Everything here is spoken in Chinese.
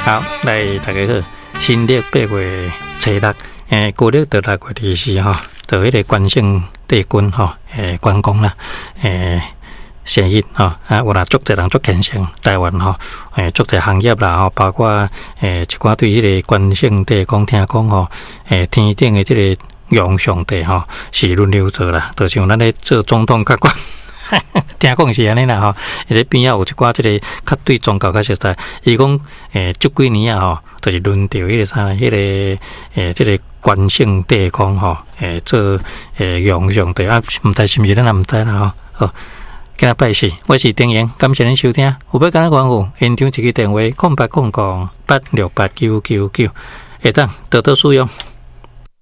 好，来大家好，新历8月初6，旧历到6月24吼，到迄个关圣帝君吼，关公啦，生日吼，有啦，足侪人足虔诚，台湾吼，足侪行业啦吼，包括一寡对迄个关圣帝君听讲吼，天顶的即个阳上帝吼是轮流做啦，就像咱咧做总统甲官。听讲是安尼啦吼，而且边仔有一寡即个较对宗教较熟悉，伊讲这几年啊吼，就是轮到迄个啥，迄个即个关圣帝君吼，做阳上帝啊，毋知是毋是咱也毋知啦吼。好，今日拜四，我是丁言，感谢恁收听。有要干关乎，现场一个电话：0809868999，会当多多使用。